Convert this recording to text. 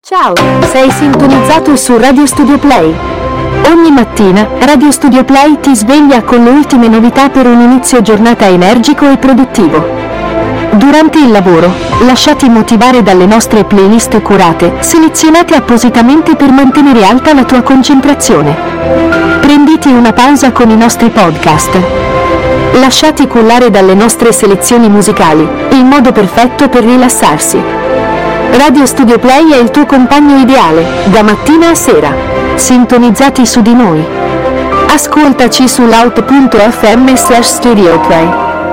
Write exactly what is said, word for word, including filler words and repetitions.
Ciao, sei sintonizzato su Radio Studio Play. Ogni mattina, Radio Studio Play ti sveglia con le ultime novità per un inizio giornata energico e produttivo. Durante il lavoro, lasciati motivare dalle nostre playlist curate, selezionate appositamente per mantenere alta la tua concentrazione. Prenditi una pausa con i nostri podcast. Lasciati cullare dalle nostre selezioni musicali, il modo perfetto per rilassarsi. Radio Studio Play è il tuo compagno ideale, da mattina a sera. Sintonizzati su di noi. Ascoltaci su loud punto effe emme slash studio play.